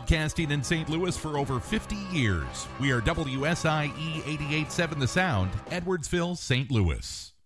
broadcasting in St. Louis for over 50 years. We are WSIE 88.7 The Sound, Edwardsville, St. Louis.